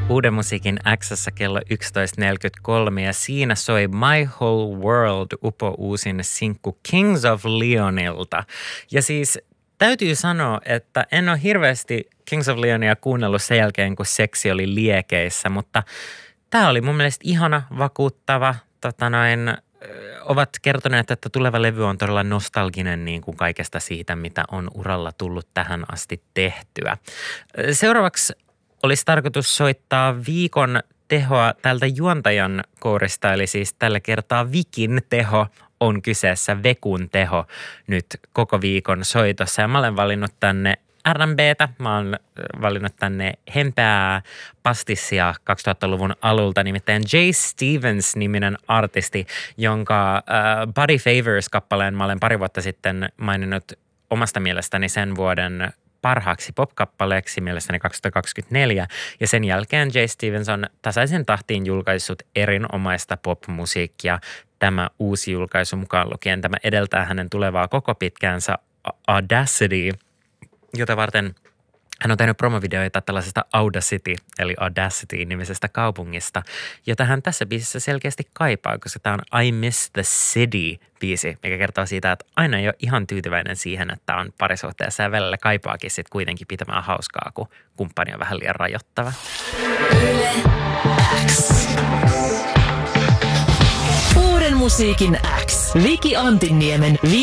Uuden musiikin X:ssä kello 11.43 ja siinä soi My Whole World UPO-uusin sinkku Kings of Leonilta. Ja siis täytyy sanoa, että en ole hirveästi Kings of Leonia kuunnellut sen jälkeen, kun seksi oli liekeissä, mutta tämä oli mun mielestä ihana, vakuuttava, ovat kertoneet, että tuleva levy on todella nostalginen niin kuin kaikesta siitä, mitä on uralla tullut tähän asti tehtyä. Seuraavaksi olisi tarkoitus soittaa viikon tehoa tältä juontajan kourista, eli siis tällä kertaa Vikin teho on kyseessä, Vekun teho nyt koko viikon soitossa. Ja mä olen valinnut tänne R&B:tä, mä oon valinnut tänne hempää pastissia 2000-luvun alulta, nimittäin Jay Stevens-niminen artisti, jonka Body Favors-kappaleen mä olen pari vuotta sitten maininnut omasta mielestäni sen vuoden parhaaksi pop-kappaleeksi mielestäni 2024, ja sen jälkeen Jay Stevens on tasaisen tahtiin julkaissut erinomaista pop-musiikkia, tämä uusi julkaisu mukaan lukien. Tämä edeltää hänen tulevaa koko pitkäänsä Audacity, jota varten hän on tehnyt promovideoita tällaisesta Audacity, eli Audacity-nimisestä kaupungista, jota hän tässä biisissä selkeästi kaipaa, koska tämä on I Miss the City-biisi, mikä kertoo siitä, että aina ei ole ihan tyytyväinen siihen, että on parisuhteessa ja välillä kaipaakin sitten kuitenkin pitämään hauskaa, kun kumppani on vähän liian rajoittava. Uuden musiikin X. Viki Antinniemen